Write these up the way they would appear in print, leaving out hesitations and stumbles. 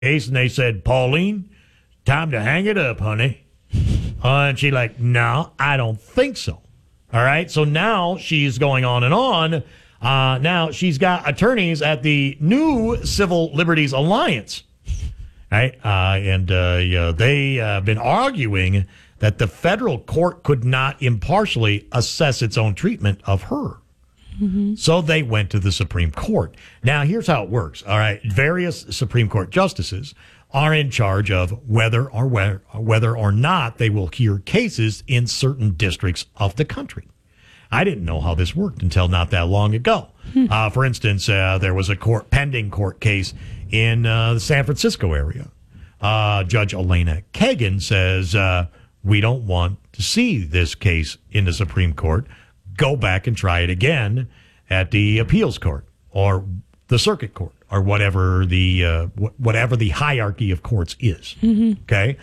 case, and they said, Pauline, time to hang it up, honey. And she's like, no, I don't think so. All right. So now she's going on and on. Now she's got attorneys at the new Civil Liberties Alliance. Right. They have been arguing that the federal court could not impartially assess its own treatment of her. Mm-hmm. So they went to the Supreme Court. Now, here's how it works. All right. Various Supreme Court justices are in charge of whether or not they will hear cases in certain districts of the country. I didn't know how this worked until not that long ago. For instance, there was a pending court case in the San Francisco area. Judge Elena Kagan says, we don't want to see this case in the Supreme Court. Go back and try it again at the appeals court or the circuit court or whatever the hierarchy of courts is. Mm-hmm. Okay.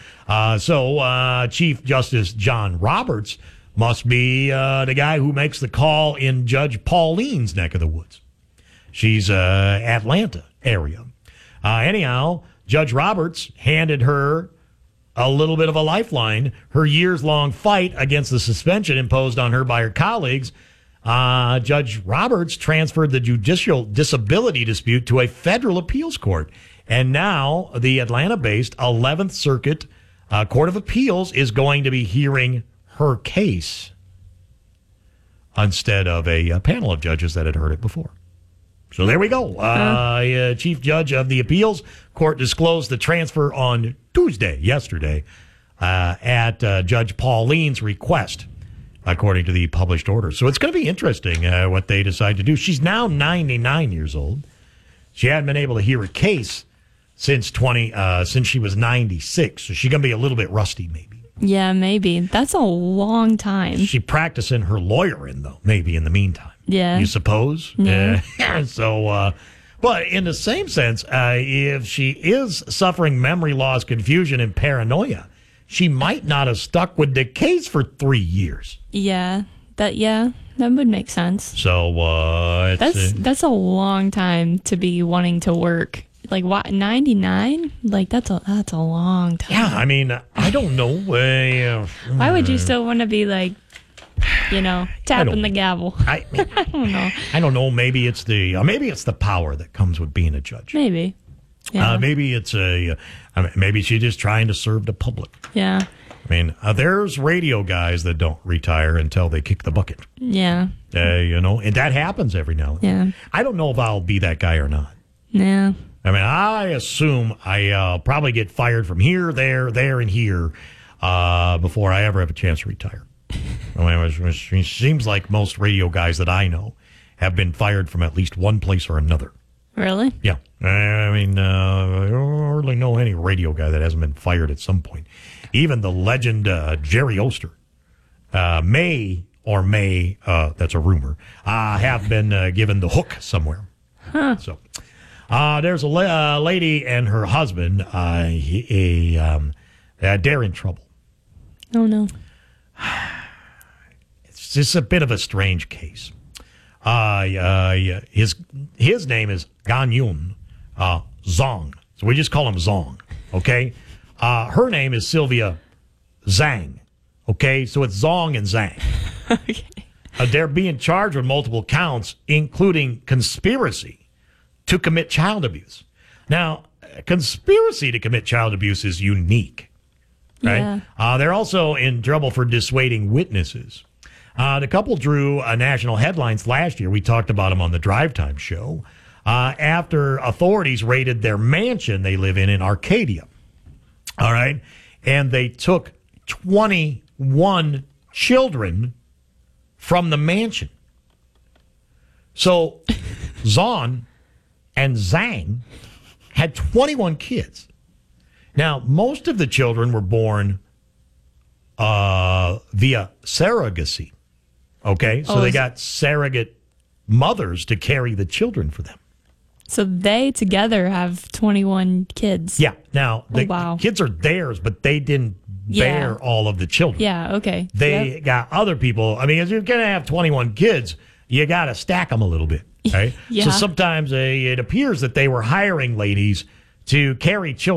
So Chief Justice John Roberts must be the guy who makes the call in Judge Pauline's neck of the woods. She's Atlanta area. Anyhow, Judge Roberts handed her a little bit of a lifeline. Her years-long fight against the suspension imposed on her by her colleagues. Judge Roberts transferred the judicial disability dispute to a federal appeals court. And now the Atlanta-based 11th Circuit Court of Appeals is going to be hearing her case instead of a panel of judges that had heard it before. So there we go. Chief Judge of the Appeals Court disclosed the transfer on yesterday, at Judge Pauline's request, according to the published order. So it's going to be interesting what they decide to do. She's now 99 years old. She hadn't been able to hear a case since she was 96. So she's going to be a little bit rusty, maybe. Yeah, maybe. That's a long time. She's practicing her lawyering, though, maybe in the meantime. Yeah. You suppose? Yeah. But in the same sense, if she is suffering memory loss, confusion, and paranoia, she might not have stuck with the case for 3 years. Yeah, that would make sense. So that's a long time to be wanting to work. Like what, 99? Like that's a long time. Yeah, I mean, I don't know. Why would you still want to be like, tapping the gavel? I don't know. I don't know. Maybe it's the power that comes with being a judge. Maybe. Yeah. Maybe it's maybe she's just trying to serve the public. Yeah. I mean, there's radio guys that don't retire until they kick the bucket. Yeah. And that happens every now and then. Yeah. I don't know if I'll be that guy or not. Yeah. I mean, I assume I'll probably get fired from here, there, and here before I ever have a chance to retire. I mean, it seems like most radio guys that I know have been fired from at least one place or another. Really? Yeah. I mean, I don't really know any radio guy that hasn't been fired at some point. Even the legend Jerry Oster may, that's a rumor, have been given the hook somewhere. Huh. So there's a lady and her husband. They're in trouble. Oh, no. It's just a bit of a strange case. His name is Ganyun Zong. So we just call him Zong, okay? Her name is Sylvia Zhang, okay? So it's Zong and Zhang. Okay. They're being charged with multiple counts, including conspiracy to commit child abuse. Now, conspiracy to commit child abuse is unique, right? Yeah. They're also in trouble for dissuading witnesses. The couple drew national headlines last year. We talked about them on the Drive Time show. After authorities raided their mansion they live in Arcadia. All right. And they took 21 children from the mansion. So Zon and Zhang had 21 kids. Now, most of the children were born via surrogacy. Okay, so they got surrogate mothers to carry the children for them. So they together have 21 kids. Yeah. Now, the kids are theirs, but they didn't bear all of the children. Yeah, okay. They got other people. I mean, if you're going to have 21 kids, you got to stack them a little bit, right? Yeah. So sometimes it appears that they were hiring ladies to carry children